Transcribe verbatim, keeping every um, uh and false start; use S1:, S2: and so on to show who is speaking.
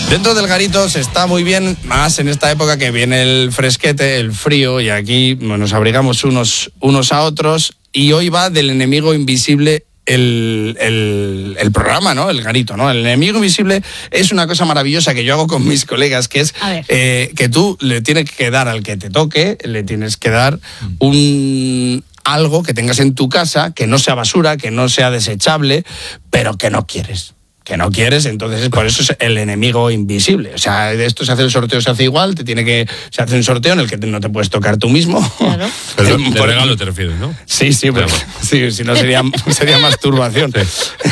S1: Dentro del garito se está muy bien, más en esta época que viene el fresquete, el frío, y aquí bueno, nos abrigamos unos, unos a otros, y hoy va del enemigo invisible el, el, el programa, ¿no? El garito, ¿no? El enemigo invisible es una cosa maravillosa que yo hago con mis colegas, que es eh, que tú le tienes que dar al que te toque, le tienes que dar un... algo que tengas en tu casa, que no sea basura, que no sea desechable, pero que no quieres. Que no quieres, entonces por eso es el enemigo invisible. O sea, de esto se hace el sorteo, se hace igual, te tiene que se hace un sorteo en el que no te puedes tocar tú mismo.
S2: Claro.
S3: Pero de regalo te refieres, ¿no?
S1: Sí, sí, pero sí, si no sería, sería masturbación. Sí.